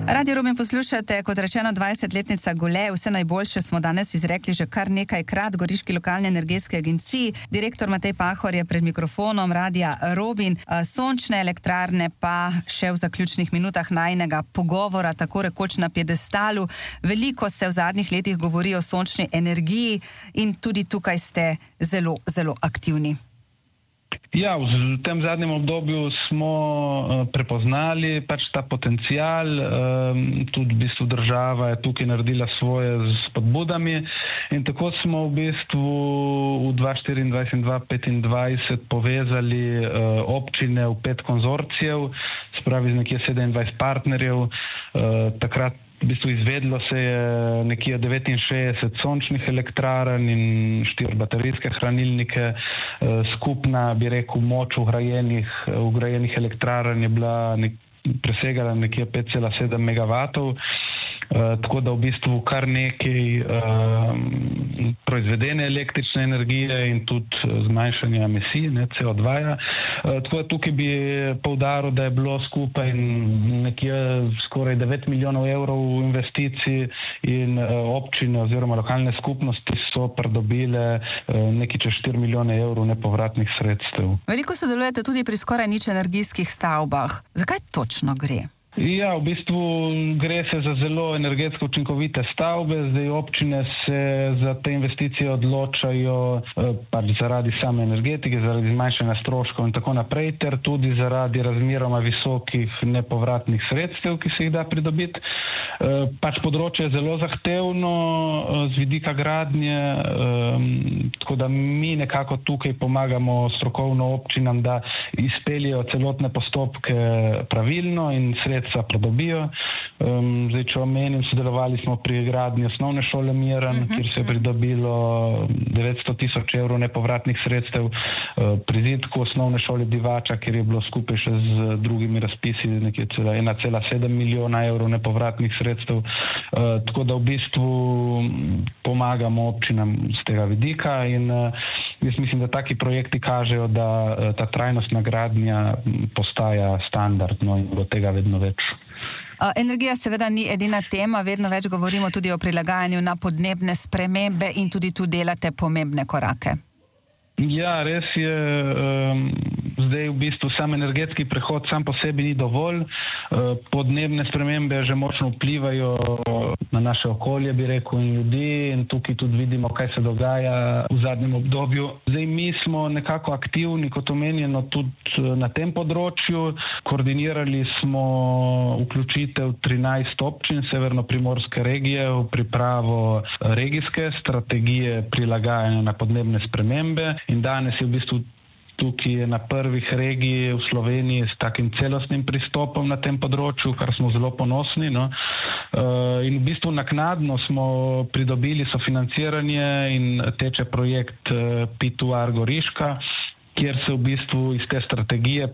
Radio Romin poslušate, kot rečeno, 20-letnica Gole. Vse najboljše smo danes izrekli že kar nekajkrat Goriški lokalni energetski agenciji. Direktor Matej Pahor je pred mikrofonom Radia Romin. Sončne elektrarne pa še v zaključnih minutah najinega pogovora, tako rekoč na piedestalu. Veliko se v zadnjih letih govori o sončni energiji in tudi tukaj ste zelo, zelo aktivni. Ja, v tem zadnjem obdobju smo prepoznali ta potencial, tudi v bistvu država je tukaj naredila svoje s spodbudami in tako smo v bistvu v 2024 in 2025 povezali občine v 5 konzorcijev, spravi z nekje 27 partnerjev. Takrat v bistvu izvedlo se je nekje 69 sončnih elektrarn in 4 baterijske hranilnike. Skupna, bi rekel, moč vgrajenih elektrarn je bila presegala nekje 5,7 megavatov. Tako da v bistvu kar nekaj proizvedene električne energije in tudi zmanjšanje emisij, CO2. Tako da tukaj bi poudaril, da je bilo skupaj nekje skoraj 9 milijonov evrov investicij in občine oziroma lokalne skupnosti so pridobile nekaj čez 4 milijone evrov nepovratnih sredstev. Veliko sodelujete tudi pri skoraj nič energijskih stavbah. Zakaj točno gre? Ja, v bistvu gre se za zelo energetsko učinkovite stavbe. Zdaj občine se za te investicije odločajo zaradi same energetike, zaradi zmanjšanja stroškov in tako naprej, ter tudi zaradi razmeroma visokih nepovratnih sredstev, ki se jih da pridobiti. Področje je zelo zahtevno z vidika gradnje, tako da mi nekako tukaj pomagamo strokovno občinam, da izpeljejo celotne postopke pravilno in sredstva pridobijo. Zdaj, če omenim, sodelovali smo pri gradnji osnovne šole Miran, kjer se je pridobilo 900 tisoč evrov nepovratnih sredstev, pri zidku osnovne šole Divača, kjer je bilo skupaj še z drugimi razpisi nekje 1,7 milijona evrov nepovratnih sredstev. Tako da v bistvu pomagamo občinam z tega vidika in jaz mislim, da taki projekti kažejo, da ta trajnostna gradnja postaja standardno in bo tega vedno več. Energija seveda ni edina tema, vedno več govorimo tudi o prilagajanju na podnebne spremembe in tudi tu delate pomembne korake. Ja, res je. Zdaj v bistvu sam energetski prehod sam po sebi ni dovolj. Podnebne spremembe že močno vplivajo na naše okolje, bi rekel, in ljudi in tukaj tudi vidimo, kaj se dogaja v zadnjem obdobju. Zdaj mi smo nekako aktivni, kot omenjeno, tudi na tem področju. Koordinirali smo vključitev 13 občin severno-primorske regije v pripravo regijske strategije prilagajanja na podnebne spremembe in danes je v bistvu tukaj na prvih regij v Sloveniji s takim celostnim pristopom na tem področju, kar smo zelo ponosni. In v bistvu naknadno smo pridobili sofinanciranje in teče projekt P2R Goriška, kjer se v bistvu iz te strategije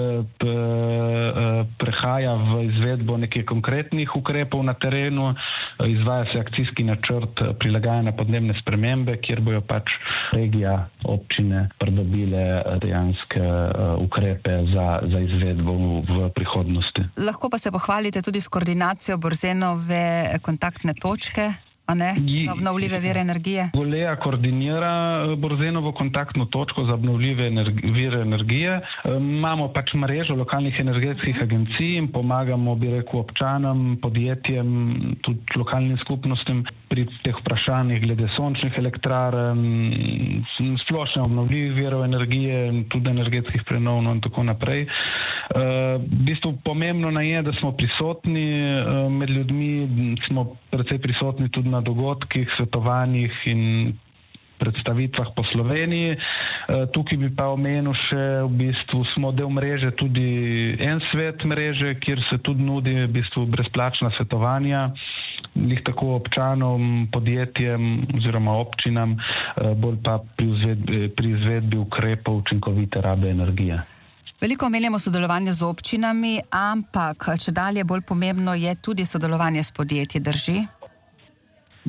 prehaja v izvedbo nekaj konkretnih ukrepov na terenu, izvaja se akcijski načrt prilagajanja na podnebne spremembe, kjer bojo regija, občine pridobile dejanske ukrepe za izvedbo v prihodnosti. Lahko pa se pohvalite tudi s koordinacijo Borzenove kontaktne točke, a ne, za obnovljive vire energije? Golea koordinira Borzenovo kontaktno točko za obnovljive vire energije. Imamo mrežo lokalnih energetskih agencij in pomagamo, bi rekel, občanom, podjetjem, tudi lokalnim skupnostim pri teh vprašanjih glede sončnih elektrarn, splošne obnovljivih virov energije, tudi energetskih prenovov in tako naprej. V bistvu pomembno je, da smo prisotni med ljudmi, smo precej prisotni tudi na dogodkih, svetovanjih in predstavitvah po Sloveniji. Tukaj bi pa omenil še, v bistvu smo del mreže tudi En svet mreže, kjer se tudi nudi v bistvu brezplačna svetovanja, njih tako občanom, podjetjem oziroma občinam, bolj pa pri izvedbi ukrepov učinkovite rabe energije. Veliko omenjamo sodelovanje z občinami, ampak čedalje bolj pomembno je tudi sodelovanje s podjetji, drži?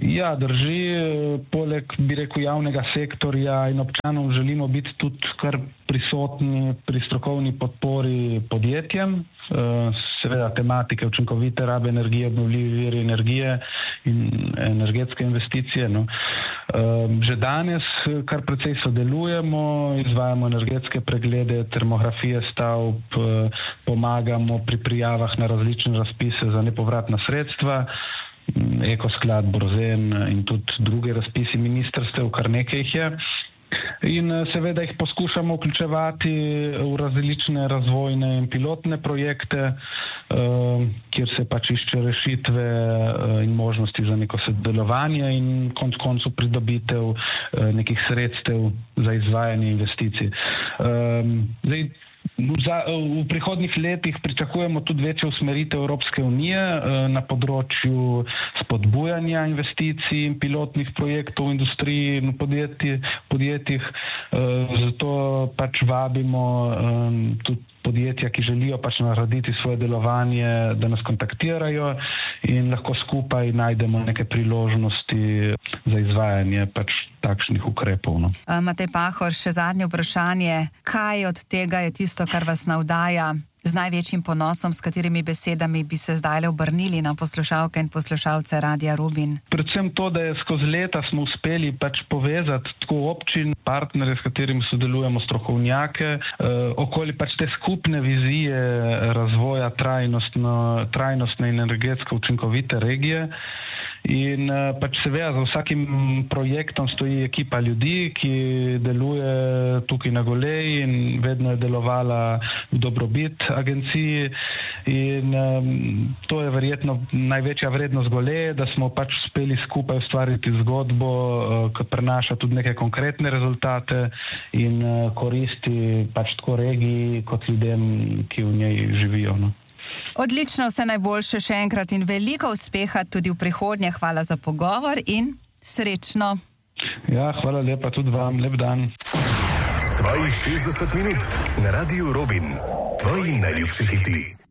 Ja, drži. Poleg, bi rekel, javnega sektorja in občanov želimo biti tudi kar prisotni pri strokovni podpori podjetjem. Seveda tematike učinkovite rabe energije, obnovljivi viri energije in energetske investicije. Že danes kar precej sodelujemo, izvajamo energetske preglede, termografije stavb, pomagamo pri prijavah na različne razpise za nepovratna sredstva, Ekosklad, Borzen in tudi druge razpisi ministrstev, kar nekaj jih je. In seveda jih poskušamo vključevati v različne razvojne in pilotne projekte, kjer se pač išče rešitve in možnosti za neko sodelovanje in konec koncev pridobitev nekih sredstev za izvajanje investicij. V prihodnjih letih pričakujemo tudi večjo usmeritev Evropske unije na področju spodbujanja investicij in pilotnih projektov v industriji in podjetjih. Zato pač vabimo tudi podjetja, ki želijo pač narediti svoje delovanje, da nas kontaktirajo in lahko skupaj najdemo neke priložnosti za izvajanje pač takšnih ukrepov. Matej Pahor, še zadnje vprašanje. Kaj od tega je tisto, kar vas navdaja z največjim ponosom, s katerimi besedami bi se zdaj obrnili na poslušalke in poslušalce Radia Rubin? Predvsem to, da je skozi leta smo uspeli pač povezati tako občin, partnerje, s katerimi sodelujemo, strokovnjake, okoli pač te skupne vizije razvoja trajnostne in energetsko učinkovite regije. In pač seveda za vsakim projektom stoji ekipa ljudi, ki deluje tukaj na Goleji in vedno je delovala v dobrobit agenciji. In to je verjetno največja vrednost Goleje, da smo pač uspeli skupaj ustvariti zgodbo, ki prinaša tudi neke konkretne rezultate in koristi pač tako regiji kot ljudem, ki v njej živijo. Odlično, vse najboljše še enkrat in veliko uspeha tudi v prihodnje. Hvala za pogovor in srečno. Ja, hvala lepa tudi vam. Lep dan. Tvojih 60 minut na Radiu Robin. Tvoji najljubši hiti.